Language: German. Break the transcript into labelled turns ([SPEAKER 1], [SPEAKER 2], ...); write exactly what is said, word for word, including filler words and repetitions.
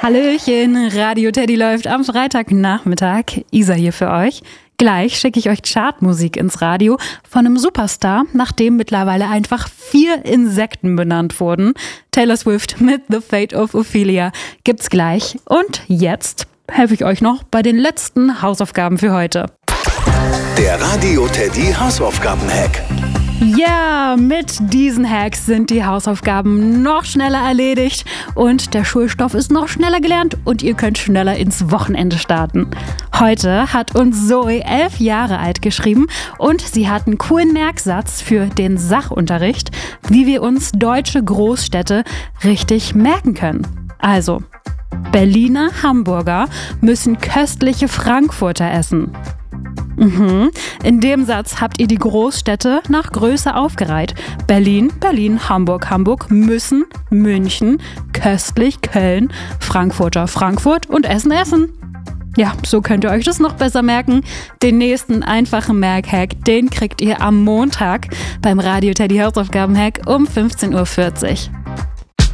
[SPEAKER 1] Hallöchen, Radio Teddy läuft am Freitagnachmittag. Isa hier für euch. Gleich schicke ich euch Chartmusik ins Radio von einem Superstar, nach dem mittlerweile einfach vier Insekten benannt wurden. Taylor Swift mit The Fate of Ophelia gibt's gleich. Und jetzt helfe ich euch noch bei den letzten Hausaufgaben für heute.
[SPEAKER 2] Der Radio Teddy Hausaufgaben-Hack.
[SPEAKER 1] Ja, mit diesen Hacks sind die Hausaufgaben noch schneller erledigt und der Schulstoff ist noch schneller gelernt und ihr könnt schneller ins Wochenende starten. Heute hat uns Zoe elf Jahre alt geschrieben und sie hat einen coolen Merksatz für den Sachunterricht, wie wir uns deutsche Großstädte richtig merken können. Also, Berliner Hamburger müssen köstliche Frankfurter essen. Mhm. In dem Satz habt ihr die Großstädte nach Größe aufgereiht. Berlin, Berlin, Hamburg, Hamburg, müssen, München, köstlich, Köln, Frankfurter, Frankfurt und Essen, Essen. Ja, so könnt ihr euch das noch besser merken. Den nächsten einfachen Merkhack, den kriegt ihr am Montag beim Radio Teddy Hausaufgaben-Hack um fünfzehn Uhr vierzig.